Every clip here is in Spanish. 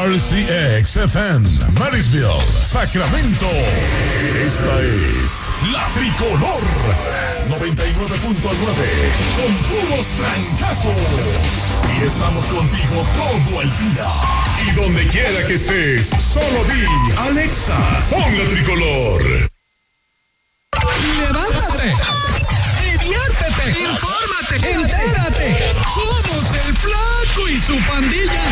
RCXFM, Marysville, Sacramento. Esta es La Tricolor 99.9 con puros trancazos. Y estamos contigo todo el día. Y donde quiera que estés, solo di Alexa, pon La Tricolor. ¡Levántate! ¡Diviértete! ¡Infórmate! ¡Entérate! ¡Somos el Flaco y su pandilla!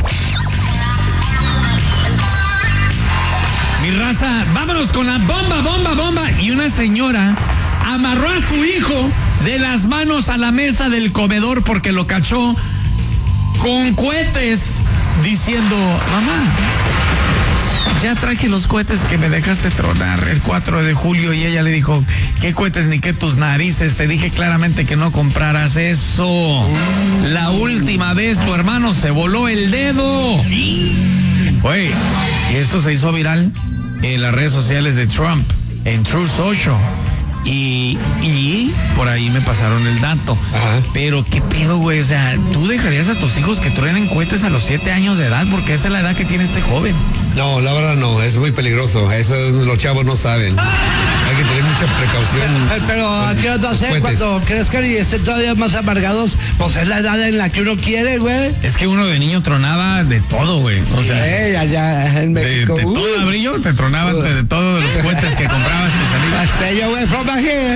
Mi raza, vámonos con la bomba. Y una señora amarró a su hijo de las manos a la mesa del comedor porque lo cachó con cohetes diciendo: mamá, ya traje los cohetes que me dejaste tronar el 4 de julio. Y ella le dijo: ¿qué cohetes ni qué tus narices? Te dije claramente que no compraras eso. La última vez tu hermano se voló el dedo. Oye, y esto se hizo viral en las redes sociales de Trump, en Truth Social. Y por ahí me pasaron el dato. Ajá. Pero qué pedo, güey. O sea, ¿tú dejarías a tus hijos que truenen cohetes a los 7 años de edad? Porque esa es la edad que tiene este joven. No, la verdad no, es muy peligroso. Eso los chavos no saben. Hay que tener mucha precaución. Pero ¿qué vas a hacer cuando crezcan y estén todavía más amargados? Pues es la edad en la que uno quiere, güey. Es que uno de niño tronaba de todo, güey. O sea, allá en México. De todo brillo te tronaban de todos los cohetes que comprabas tus amigos. Stay away from my hair.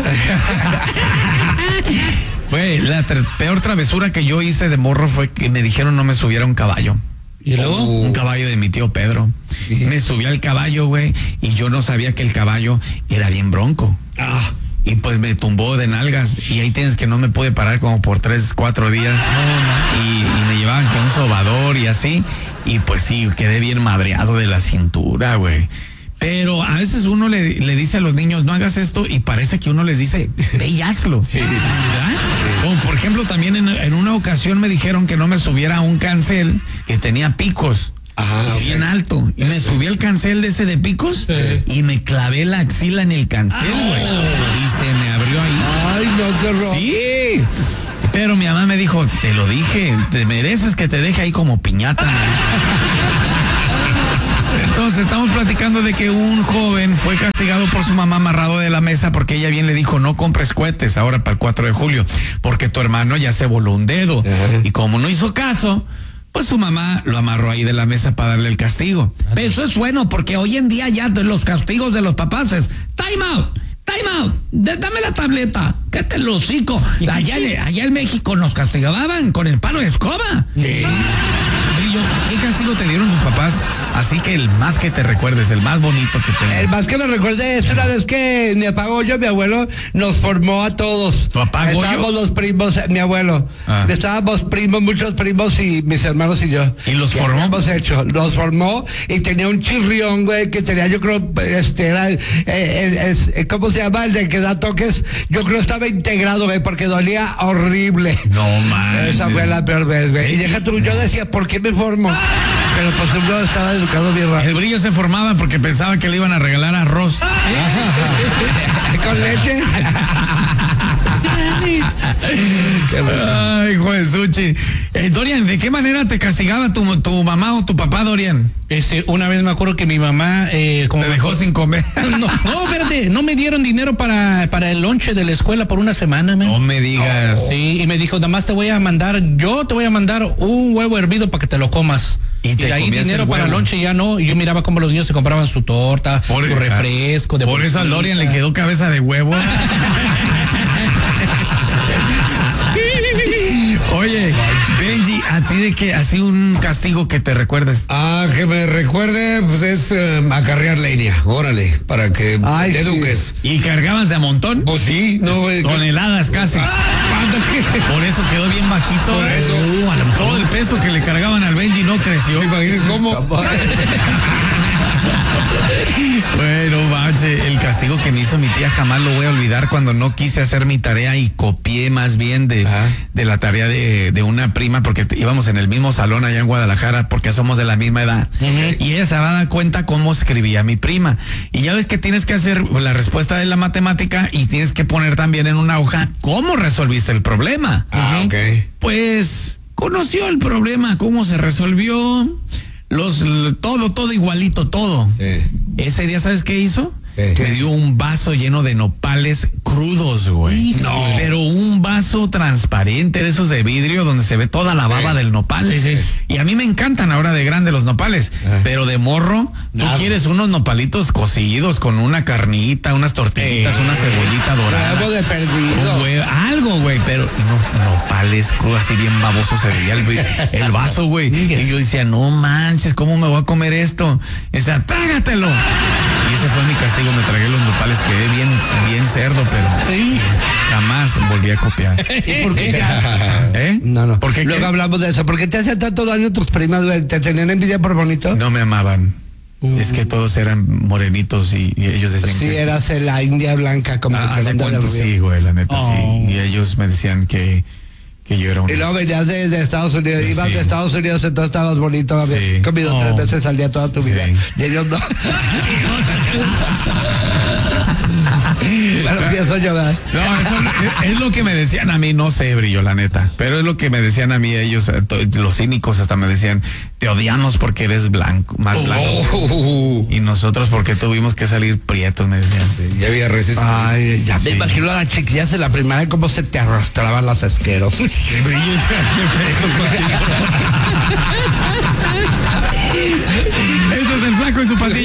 Güey, la peor travesura que yo hice de morro fue que me dijeron no me subiera a un caballo. ¿Y luego? Un caballo de mi tío Pedro. Me subí al caballo, güey, y yo no sabía que el caballo era bien bronco. Y pues me tumbó de nalgas. Y ahí tienes que no me pude parar como por 3-4 días. Y me llevaban que un sobador y así. Y pues sí, quedé bien madreado de la cintura, güey. Pero a veces uno le dice a los niños, no hagas esto, y parece que uno les dice, ve y hazlo. Sí. ¿Verdad? Como por ejemplo, también en una ocasión me dijeron que no me subiera a un cancel que tenía picos. Bien alto. Y me subí al cancel de ese de picos y me clavé la axila en el cancel, güey. Y se me abrió ahí. Ay, no, qué horror. Sí. Pero mi mamá me dijo, te lo dije, te mereces que te deje ahí como piñata. Entonces estamos platicando de que un joven fue castigado por su mamá amarrado de la mesa porque ella bien le dijo: no compres cohetes ahora para el 4 de julio porque tu hermano ya se voló un dedo. Y como no hizo caso, pues su mamá lo amarró ahí de la mesa para darle el castigo. Pero eso es bueno porque hoy en día ya los castigos de los papás es time out, dame la tableta, cállate el hocico. Allá en México nos castigaban con el palo de escoba. Sí. Brillo, ¿qué castigo te dieron tus papás? Así que el más que te recuerdes, el más bonito que tengas. El más que me recuerde es una vez que mi papá Goyo, mi abuelo, nos formó a todos. ¿Tu papá Goyo? Estábamos los primos, mi abuelo. Estábamos primos, muchos primos y mis hermanos y yo. ¿Y los formó? Los formó y tenía un chirrión, güey, que tenía, yo creo, era ¿cómo se llama? El de que da toques. Yo creo estaba integrado, güey, porque dolía horrible. No mames. Esa fue la peor vez, güey. Y deja tú, yo decía, ¿por qué me formo? Pero pues uno estaba educado bien raro. El Brillo se formaba porque pensaba que le iban a regalar arroz. ¿Con leche? Ay, hijo de Suchi. Dorian, ¿de qué manera te castigaba tu mamá o tu papá, Dorian? Una vez me acuerdo que mi mamá como te dejó sin comer. No, espérate, no me dieron dinero para el lonche de la escuela por una semana, man. No me digas. Sí, y me dijo, nada más te voy a mandar un huevo hervido para que te lo comas. Y de ahí dinero para el lonche ya no. Y yo miraba cómo los niños se compraban su torta, su refresco. Por eso al Dorian le quedó cabeza de huevo. Oye, Benji, ¿a ti de qué? ¿Así un castigo que te recuerdes? Que me recuerde, pues es acarrear leña, órale, para que te eduques. ¿Y cargabas de a montón? Pues sí, no. Toneladas casi. Por eso quedó bien bajito. Por eso. Todo el peso que le cargaban al Benji no creció. ¿Te imaginas cómo? Bueno, manche, el castigo que me hizo mi tía jamás lo voy a olvidar cuando no quise hacer mi tarea y copié más bien de la tarea de una prima porque íbamos en el mismo salón allá en Guadalajara porque somos de la misma edad. Y ella se va a dar cuenta cómo escribía mi prima. Y ya ves que tienes que hacer la respuesta de la matemática y tienes que poner también en una hoja cómo resolviste el problema. Ok. Pues conoció el problema, cómo se resolvió. todo igualito, todo. Sí. Ese día, ¿sabes qué hizo? ¿Qué? Me dio un vaso lleno de nopales crudos, güey. No. Pero un vaso transparente de esos de vidrio donde se ve toda la baba del nopal. Sí. Y a mí me encantan ahora de grande los nopales. Pero de morro, tú quieres unos nopalitos cocidos con una carnita, unas tortillitas, una cebollita dorada. Huevo de perdido. Algo, güey, pero nopales crudos, así bien baboso se veía el vaso, güey. Y yo decía, no manches, ¿cómo me voy a comer esto? Y decía, trágatelo. Y ese fue mi castigo, me tragué los nopales, quedé bien cerdo, pero jamás volví a copiar. ¿Y por qué? No. ¿Por qué? Luego hablamos de eso. ¿Por qué te hacían tanto daño tus primas, güey? ¿Te tenían envidia por bonito? No me amaban. Es que todos eran morenitos y ellos decían sí, que... eras la India blanca como ¿Hace cuánto? Sí, güey, la neta, sí. Y ellos me decían que yo era un... Y luego venías de Estados Unidos, ibas de Estados Unidos, entonces estabas bonito, habías comido 3 veces al día toda tu vida. Y ellos no. Claro, empiezo a llorar. No, eso es lo que me decían a mí, no sé, Brillo, la neta. Pero es lo que me decían a mí ellos, los cínicos hasta me decían, te odiamos porque eres blanco, más blanco. Y nosotros porque tuvimos que salir prietos, me decían. Sí, ya había receso. Ay, ya me imagino a las chiquillas en la primaria cómo se te arrastraban las asqueros. Brillo,